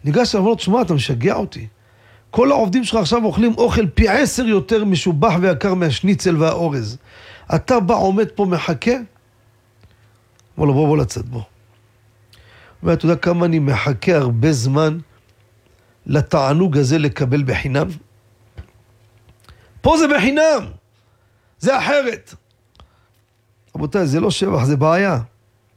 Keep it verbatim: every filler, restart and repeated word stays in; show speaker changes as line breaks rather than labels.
ניגש אליו, תשמע, אתה משגע אותי. כל העובדים שלך עכשיו אוכלים אוכל פי עשר יותר משובח ויקר מהשניצל והאורז. אתה בא, עומד פה, מחכה? בוא, בוא, בוא לצד, בוא. ואתה יודע כמה אני מחכה הרבה זמן לתענוג הזה לקבל בחינם? פה זה בחינם. זה אחרת. רבותיי, זה לא שבח, זה בעיה.